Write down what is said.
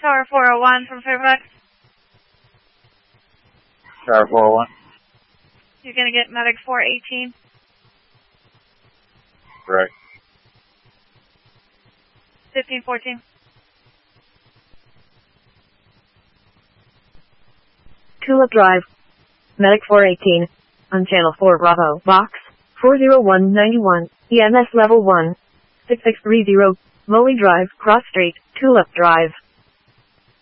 Tower 401 from Fairfax. Tower 401. You're going to get medic 418. Correct. 1514. Tulip Drive. Medic 418. On Channel 4 Bravo. Box 40191. EMS Level 1. 6630. Molly Drive, Cross Street, Tulip Drive.